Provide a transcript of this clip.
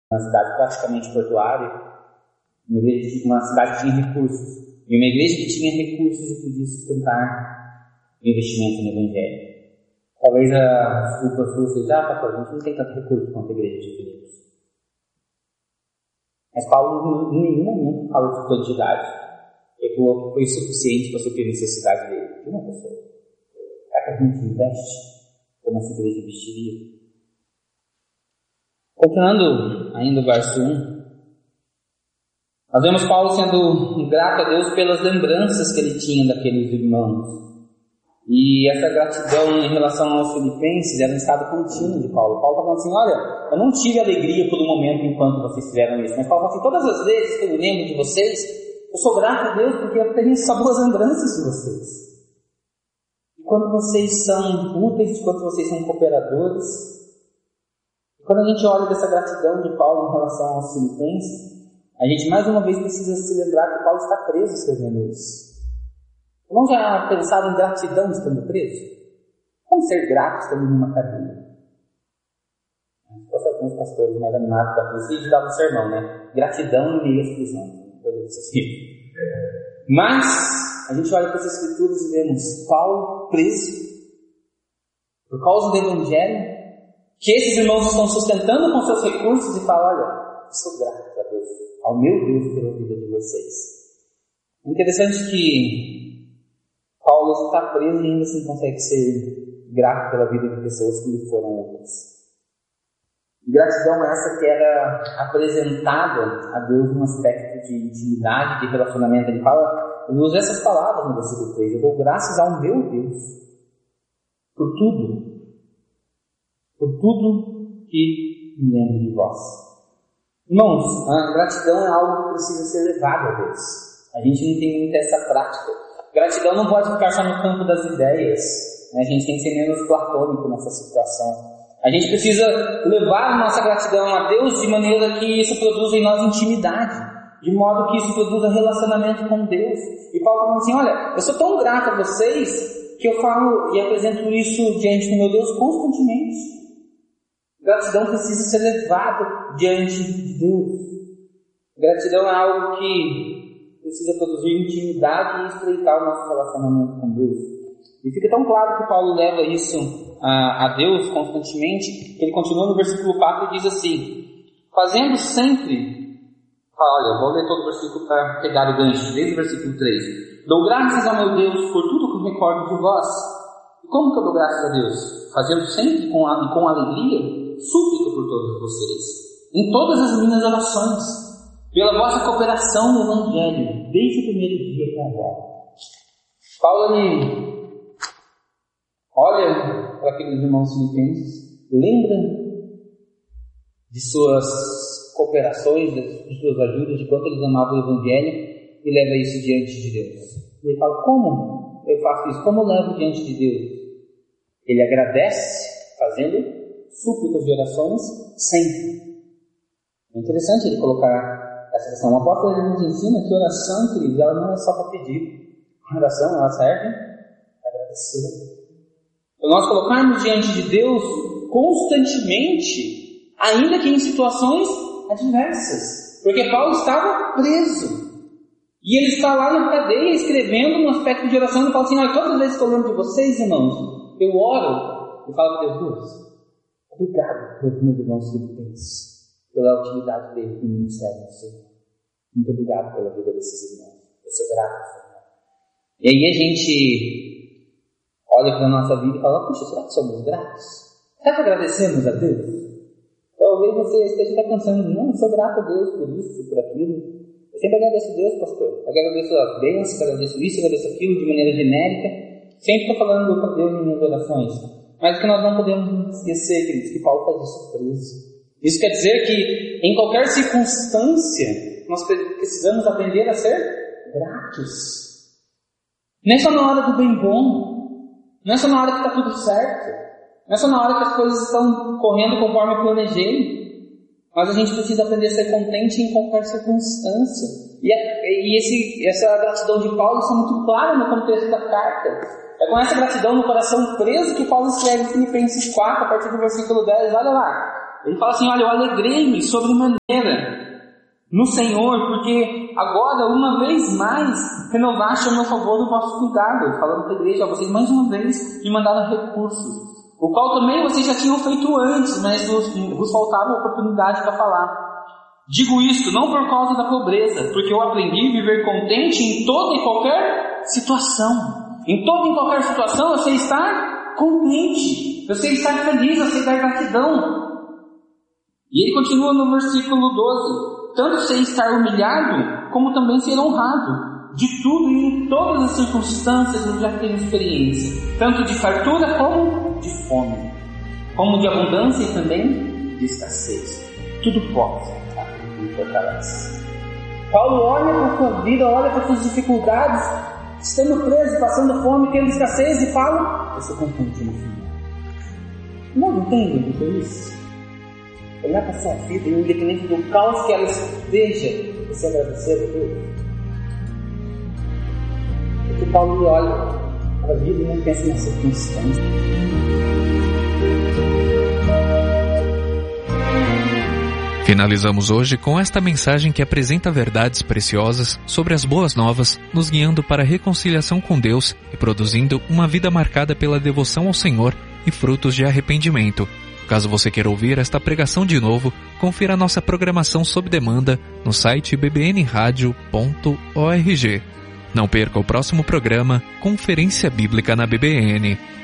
uma cidade praticamente portuária, uma cidade que tinha recursos. E uma igreja que tinha recursos e podia sustentar o investimento no Evangelho. Talvez a desculpa sua seja, pastor, a gente não tem tanto recurso quanto a igreja de Filipos. Mas Paulo em nenhum momento fala de quantidade. Ele falou que foi suficiente para suprir a necessidade dele. De uma pessoa. Será que a gente investe como essa igreja investiria? Continuando ainda o verso 1, nós vemos Paulo sendo grato a Deus pelas lembranças que ele tinha daqueles irmãos. E essa gratidão em relação aos filipenses era um estado contínuo de Paulo. Paulo está falando assim, olha, eu não tive alegria por um momento enquanto vocês fizeram isso. Mas Paulo fala assim, todas as vezes que eu lembro de vocês, eu sou grato a Deus porque eu tenho só boas lembranças de vocês. E quando vocês são úteis, quando vocês são cooperadores, quando a gente olha dessa gratidão de Paulo em relação aos filipenses, a gente mais uma vez precisa se lembrar que Paulo está preso escrevendo isso. Não já pensaram em gratidão estando preso? Como ser grato estando numa cadeia? Se fosse alguns pastores mais animados da prisão, dava um sermão, né? Gratidão em meio às prisões. Mas a gente olha para as Escrituras e vemos Paulo preso por causa do Evangelho, que esses irmãos estão sustentando com seus recursos e fala, olha, eu sou grato a Deus, ao meu Deus pela vida de vocês. Interessante que Paulo está preso e ainda assim consegue ser grato pela vida de pessoas que lhe foram úteis. Gratidão essa que era apresentada a Deus num aspecto de intimidade, de relacionamento. Ele usa essas palavras no versículo 3. Eu dou graças ao meu Deus por tudo que me lembro de vós. Irmãos, a gratidão é algo que precisa ser levado a Deus. A gente não tem muito essa prática. Gratidão não pode ficar só no campo das ideias. A gente tem que ser menos platônico nessa situação. A gente precisa levar a nossa gratidão a Deus de maneira que isso produza em nós intimidade, de modo que isso produza relacionamento com Deus. E Paulo fala assim, olha, eu sou tão grato a vocês que eu falo e apresento isso diante do meu Deus constantemente. Gratidão precisa ser levada diante de Deus. Gratidão é algo que precisa produzir intimidade e estreitar o nosso relacionamento com Deus. E fica tão claro que Paulo leva isso a Deus constantemente, que ele continua no versículo 4 e diz assim, fazendo sempre, olha, vou ler todo o versículo para pegar o gancho, desde o versículo 3, dou graças ao meu Deus por tudo que recordo de vós. E como que eu dou graças a Deus? Fazendo sempre com alegria, súplica por todos vocês, em todas as minhas orações, pela vossa cooperação no Evangelho, desde o primeiro dia até agora. Paulo, ele olha para aqueles irmãos filipenses, lembra de suas cooperações, de suas ajudas, de quanto eles amavam o Evangelho, e leva isso diante de Deus. E ele fala, como eu faço isso? Como eu levo diante de Deus? Ele agradece, fazendo súplicas de orações, sempre. É interessante ele colocar essa questão. O apóstolo ele nos ensina que oração, queridos, ela não é só para pedir. A oração, ela serve para agradecer. Nós colocarmos diante de Deus constantemente, ainda que em situações adversas. Porque Paulo estava preso. E ele está lá na cadeia escrevendo um aspecto de oração. Ele fala assim, todas as vezes que eu lembro de vocês, irmãos, eu oro e falo para Deus, obrigado pelos meus irmãos filipenses, pela utilidade deles no ministério do Senhor. Muito obrigado pela vida desses irmãos. Eu sou grato, Senhor. E aí a gente olha para a nossa vida e fala, puxa, será que somos gratos? Será que agradecemos a Deus? Talvez você esteja pensando, não, eu sou grato a Deus por isso, por aquilo. Eu sempre agradeço a Deus, pastor. Eu agradeço as bênçãos, agradeço isso, agradeço aquilo, de maneira genérica. Sempre estou falando para Deus em minhas orações. Mas o que nós não podemos esquecer, queridos, que Paulo faz isso preso. Isso quer dizer que, em qualquer circunstância, nós precisamos aprender a ser gratos. Não é só na hora do bem bom. Não é só na hora que está tudo certo. Não é só na hora que as coisas estão correndo conforme eu planejei. Mas a gente precisa aprender a ser contente em qualquer circunstância. E essa gratidão de Paulo está muito clara no contexto da carta. É com essa gratidão no coração preso que Paulo escreve em Filipenses 4, a partir do versículo 10. Olha lá. Ele fala assim, olha, eu alegrei-me sobremaneira no Senhor, porque agora, uma vez mais, renovaste a meu favor o vosso cuidado. Falando para a igreja, vocês mais uma vez me mandaram recursos, o qual também vocês já tinham feito antes, mas vos faltava oportunidade para falar. Digo isto não por causa da pobreza, porque eu aprendi a viver contente em toda e qualquer situação. Em toda e qualquer situação, você está contente, você está feliz, você dá gratidão. E ele continua no versículo 12: tanto sei estar humilhado, como também ser honrado. De tudo e em todas as circunstâncias eu já tenho experiência, tanto de fartura como de fome, como de abundância e também de escassez. Tudo posso me fortalece. Paulo olha para a sua vida, olha para as suas dificuldades, estando preso, passando fome, tendo escassez, e fala: eu sou contente no final. Não entendem o que é isso? Olhar para a sua vida, independente do caos que ela esteja, você agradecer a Deus. Porque Paulo olha para a vida e não pensa nas circunstâncias. Finalizamos hoje com esta mensagem que apresenta verdades preciosas sobre as boas novas, nos guiando para a reconciliação com Deus e produzindo uma vida marcada pela devoção ao Senhor e frutos de arrependimento. Caso você queira ouvir esta pregação de novo, confira a nossa programação sob demanda no site bbnradio.org. Não perca o próximo programa, Conferência Bíblica na BBN.